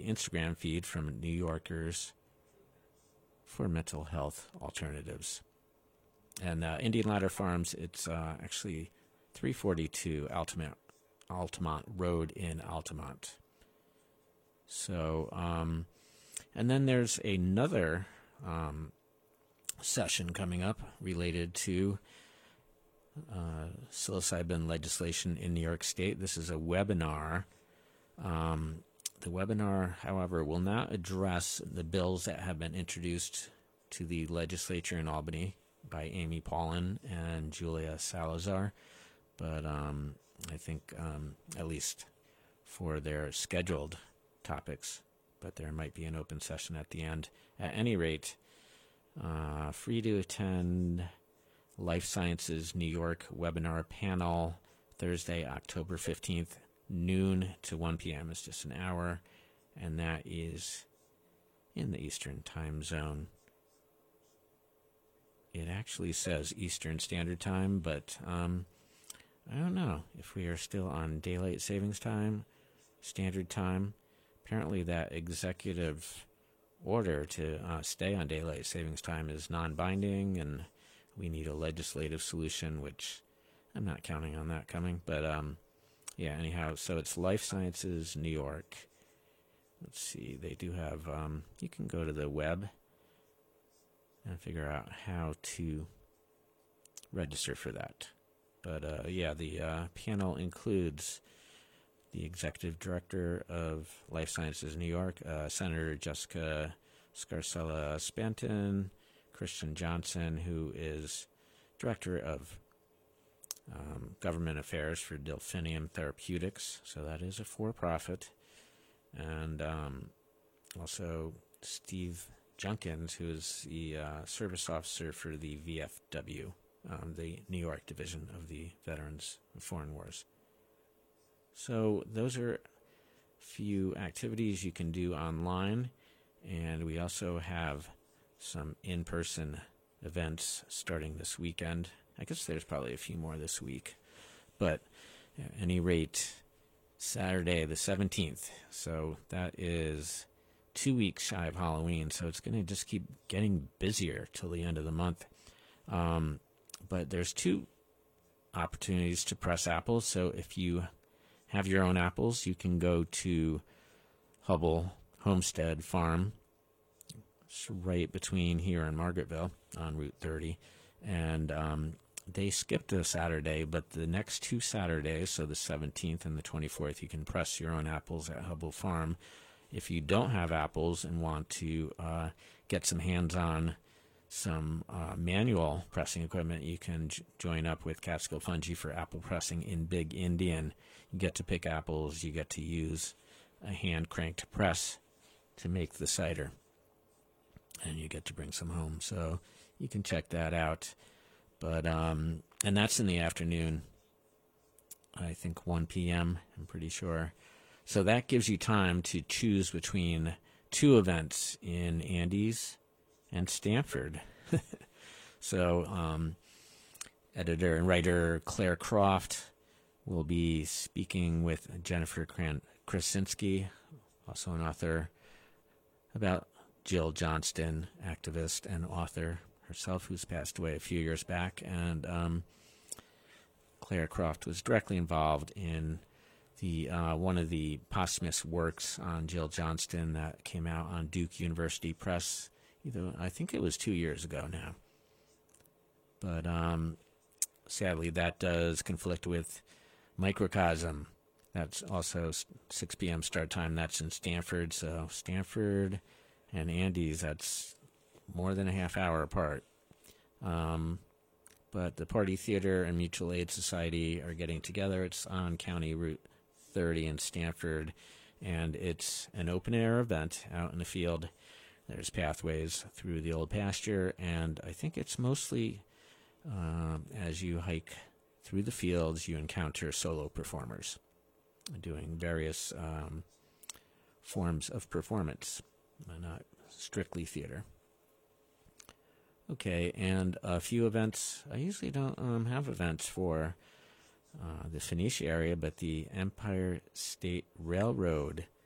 the Instagram feed from New Yorkers for mental health alternatives. And Indian Ladder Farms, it's actually 342 Altamont Road in Altamont. So, and then there's another session coming up related to psilocybin legislation in New York State. This is a webinar. The webinar, however, will not address the bills that have been introduced to the legislature in Albany by Amy Paulin and Julia Salazar, but I think at least for their scheduled topics, but there might be an open session at the end. At any rate, free to attend Life Sciences New York webinar panel Thursday, October 15th, noon to 1 p.m. It's just an hour, and that is in the Eastern Time Zone. It actually says Eastern Standard Time, but I don't know if we are still on Daylight Savings Time, Standard Time. Apparently that executive order to stay on Daylight Savings Time is non-binding, and we need a legislative solution, which I'm not counting on that coming. But, yeah, anyhow, so it's Life Sciences New York. Let's see, they do have, you can go to the web and figure out how to register for that. But, yeah, the panel includes the Executive Director of Life Sciences New York, Senator Jessica Scarcella-Spanton, Christian Johnson, who is Director of Government Affairs for Delphinium Therapeutics, so that is a for-profit, and also Steve Junkins, who is the service officer for the VFW, the New York division of the Veterans of Foreign Wars. So those are a few activities you can do online, and we also have some in-person events starting this weekend. I guess there's probably a few more this week, but at any rate, Saturday the 17th, so that is 2 weeks shy of Halloween, so it's going to just keep getting busier till the end of the month. But there's two opportunities to press apples, so if you have your own apples, you can go to Hubble Homestead Farm. It's right between here and Margaretville on Route 30. And they skipped a Saturday, but the next two Saturdays, so the 17th and the 24th, you can press your own apples at Hubble Farm. If you don't have apples and want to get some hands-on, some manual pressing equipment, you can join up with Catskill Fungi for apple pressing in Big Indian. You get to pick apples, you get to use a hand-cranked press to make the cider, and you get to bring some home. So you can check that out. But and that's in the afternoon, I think 1 p.m., I'm pretty sure. So that gives you time to choose between two events in Andes and Stanford. So editor and writer Claire Croft will be speaking with Jennifer Krasinski, also an author, about Jill Johnston, activist and author herself, who's passed away a few years back. And Claire Croft was directly involved in the one of the posthumous works on Jill Johnston that came out on Duke University Press. I think it was 2 years ago now. But sadly, that does conflict with Microcosm. That's also 6 p.m. start time. That's in Stanford. So Stanford and Andes, that's more than a half hour apart. But the Party Theater and Mutual Aid Society are getting together. It's on County Route 30 in Stanford, and it's an open-air event out in the field. There's pathways through the old pasture, and I think it's mostly as you hike through the fields, you encounter solo performers doing various forms of performance, not strictly theater. Okay, and a few events. I usually don't have events for the Phoenicia area, but the Empire State Railroad